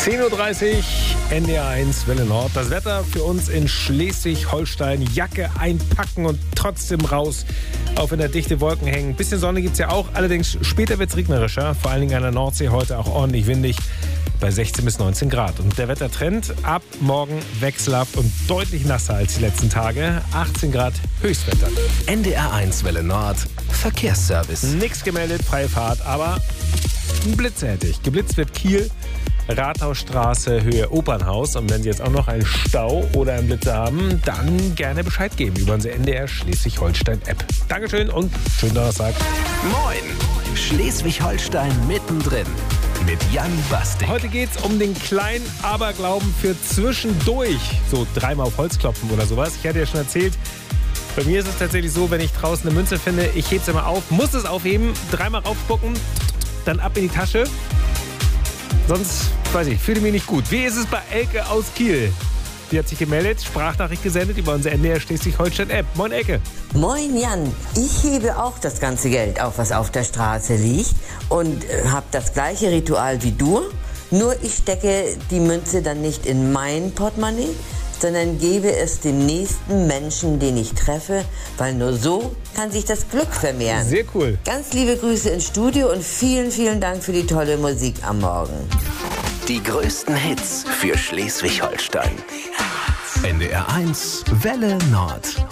10.30 Uhr, NDR 1, Welle Nord. Das Wetter für uns in Schleswig-Holstein. Jacke einpacken und trotzdem raus auf in der dichte Wolken hängen. Ein bisschen Sonne gibt es ja auch, allerdings später wird es regnerischer. Vor allen Dingen an der Nordsee heute auch ordentlich windig bei 16 bis 19 Grad. Und der Wettertrend ab morgen wechselhaft und deutlich nasser als die letzten Tage. 18 Grad Höchstwetter. NDR 1, Welle Nord, Verkehrsservice. Nix gemeldet, freie Fahrt, aber ein Blitzer hätte ich. Geblitzt wird Kiel, Rathausstraße, Höhe Opernhaus. Und wenn Sie jetzt auch noch einen Stau oder einen Blitzer haben, dann gerne Bescheid geben über unsere NDR Schleswig-Holstein-App. Dankeschön und schönen Donnerstag. Moin, Schleswig-Holstein mittendrin mit Jan Bastik. Heute geht's um den kleinen Aberglauben für zwischendurch. So dreimal auf Holz klopfen oder sowas. Ich hatte ja schon erzählt, bei mir ist es tatsächlich so, wenn ich draußen eine Münze finde, ich hebe es immer auf, muss es aufheben, dreimal raufspucken, dann ab in die Tasche. Sonst, weiß ich, fühle mich nicht gut. Wie ist es bei Elke aus Kiel? Die hat sich gemeldet, Sprachnachricht gesendet über unsere NDR Schleswig-Holstein-App. Moin Elke. Moin Jan, ich hebe auch das ganze Geld auf, was auf der Straße liegt und habe das gleiche Ritual wie du. Nur ich stecke die Münze dann nicht in mein Portemonnaie, sondern gebe es dem nächsten Menschen, den ich treffe, weil nur so kann sich das Glück vermehren. Sehr cool. Ganz liebe Grüße ins Studio und vielen, vielen Dank für die tolle Musik am Morgen. Die größten Hits für Schleswig-Holstein. NDR 1, Welle Nord.